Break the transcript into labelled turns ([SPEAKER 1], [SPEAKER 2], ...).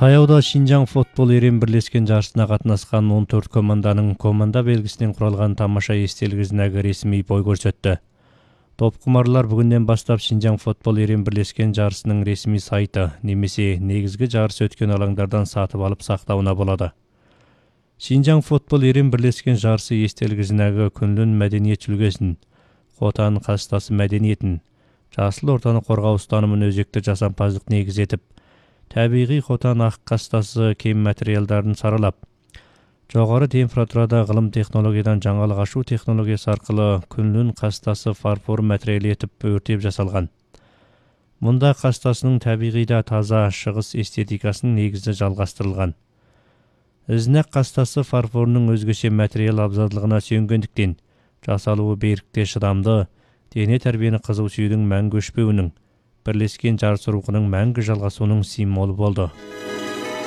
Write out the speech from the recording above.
[SPEAKER 1] Таяуда Шинжаң футбол ерен бірлескен жарысына қатынасқан 14 команданың команда белгісінен құралған тамаша естелік знагы ресми бой көрсетті. Топқұмарлар бүгіннен бастап Шинжаң футбол ерен бірлескен жарысының ресми сайты немесе негізгі жарыс өткен алаңдардан сатып алып сақтауына болады. Шинжаң футбол ерен бірлескен жарысы естелік знагы күнлін мәдениет жүлгесін, Хотан қастасы мәдениетін, жасыл ортаны қорғау ұстанымын өзекті жасампаздық негіз етіп, табиғи Хотан ақ қастасы кем материалдарын саралап, жоғары температурада ғылым технологиядан жаңалық ашу технологиясы арқылы күнлін қастасы фарфор материал етіп өртеп жасалған. Мұнда қастасының табиғида таза шығыс эстетикасының негізі жалғастырылған. Ізнак қастасы фарфорының өзгеше материал абзалдығына сүйенгендіктен, жасалуы берікте шыдамды, дене тәрбиені қызу сүюдің мәңгі өшпеуінің, бірлескен жарыс рухының мәңгі жалғасуының символы болды.